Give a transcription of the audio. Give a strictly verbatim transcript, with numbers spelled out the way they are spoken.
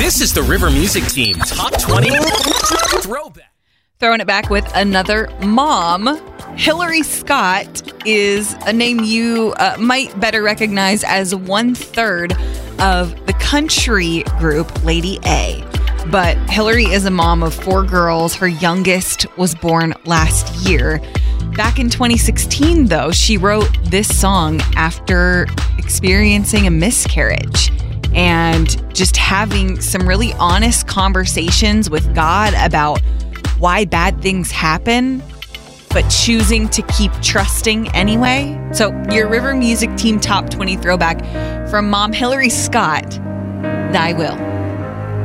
This is the River Music Team Top twenty Throwback. Throwing it back with another mom. Hillary Scott is a name you uh, might better recognize as one third of the country group Lady A. But Hillary is a mom of four girls. Her youngest was born last year. Back in twenty sixteen, though, she wrote this song after experiencing a miscarriage and just having some really honest conversations with God about why bad things happen, but choosing to keep trusting anyway. So your River Music Team Top twenty Throwback from Mom Hillary Scott, Thy Will.